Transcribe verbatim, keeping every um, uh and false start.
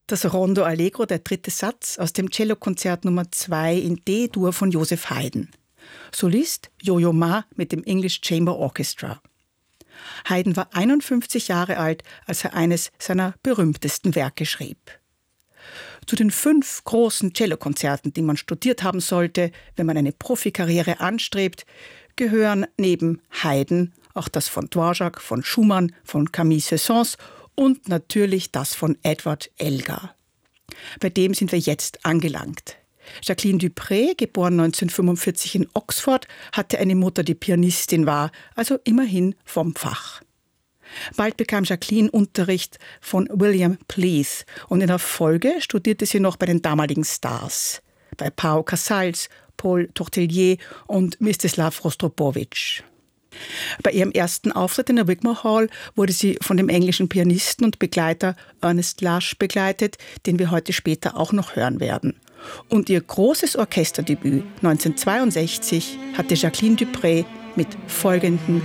Das Rondo Allegro, der dritte Satz aus dem Cellokonzert Nummer zwei in D-Dur von Joseph Haydn. Solist Yo-Yo Ma mit dem English Chamber Orchestra. Haydn war einundfünfzig Jahre alt, als er eines seiner berühmtesten Werke schrieb. Zu den fünf großen Cellokonzerten, die man studiert haben sollte, wenn man eine Profikarriere anstrebt, gehören neben Haydn auch das von Dvorak, von Schumann, von Camille Saint-Saëns und natürlich das von Edward Elgar. Bei dem sind wir jetzt angelangt. Jacqueline du Pré, geboren neunzehnhundertfünfundvierzig in Oxford, hatte eine Mutter, die Pianistin war, also immerhin vom Fach. Bald bekam Jacqueline Unterricht von William Pleath und in der Folge studierte sie noch bei den damaligen Stars, bei Pau Casals, Paul Tortelier und Mstislav Rostropowitsch. Bei ihrem ersten Auftritt in der Wigmore Hall wurde sie von dem englischen Pianisten und Begleiter Ernest Lush begleitet, den wir heute später auch noch hören werden. Und ihr großes Orchesterdebüt neunzehnhundertzweiundsechzig hatte Jacqueline du Pré mit folgenden